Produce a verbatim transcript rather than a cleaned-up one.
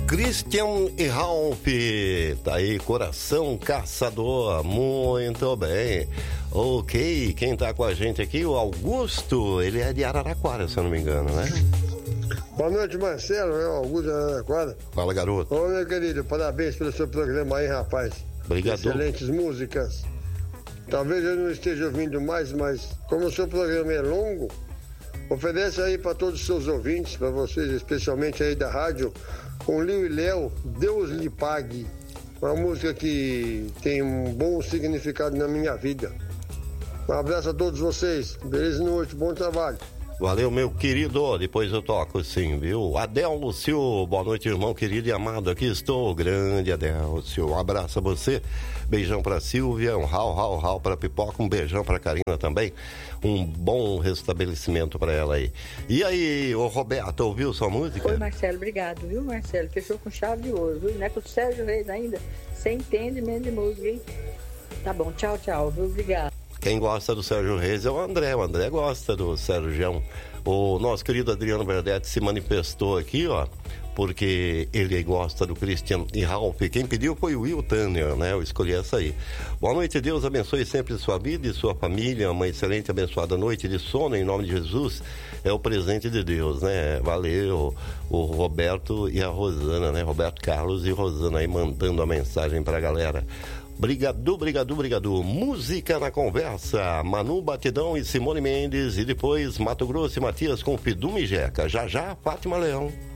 Christian e Ralph, tá aí, Coração Caçador, muito bem. Ok, quem tá com a gente aqui, o Augusto, ele é de Araraquara, se eu não me engano, né? Boa noite, Marcelo, é o Augusto de Araraquara. Fala, garoto. Ô, meu querido, parabéns pelo seu programa aí, rapaz. Obrigado. Excelentes músicas. Talvez eu não esteja ouvindo mais, mas como o seu programa é longo, oferece aí para todos os seus ouvintes, para vocês, especialmente aí da rádio, com Liu e Léo, Deus lhe pague. Uma música que tem um bom significado na minha vida. Um abraço a todos vocês. Beleza noite, bom trabalho. Valeu, meu querido. Depois eu toco sim, viu? Adelcio, boa noite, irmão querido e amado. Aqui estou, grande Adelcio. Um abraço a você. Beijão pra Silvia, um rau, rau, rau pra Pipoca, um beijão pra Karina também. Um bom restabelecimento pra ela aí. E aí, ô Roberto, ouviu sua música? Oi, Marcelo, obrigado, viu, Marcelo? Fechou com chave de ouro, viu? Não é com o Sérgio Reis ainda. Você entende mesmo de música, hein? Tá bom, tchau, tchau, viu? Obrigado. Quem gosta do Sérgio Reis é o André. O André gosta do Sérgio. O nosso querido Adriano Verdetti se manifestou aqui, ó, porque ele gosta do Christian e Ralph. Quem pediu foi o Will Tanner, né? Eu escolhi essa aí. Boa noite, Deus abençoe sempre sua vida e sua família. Uma excelente, abençoada noite de sono, em nome de Jesus. É o presente de Deus, né? Valeu, o Roberto e a Rosana, né? Roberto Carlos e Rosana aí mandando a mensagem pra galera. Brigadu, brigadu, brigadu. Música na conversa. Manu Batidão e Simone Mendes. E depois Mato Grosso e Matias com Fidum e Jeca. Já já, Fátima Leão.